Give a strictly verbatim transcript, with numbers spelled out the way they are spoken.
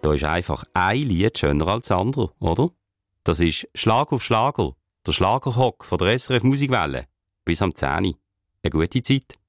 Da ist einfach ein Lied schöner als das andere, oder? Das ist Schlag auf Schlager, der Schlagerhock von der S R F Musikwelle. Bis am zehn Uhr. Eine gute Zeit.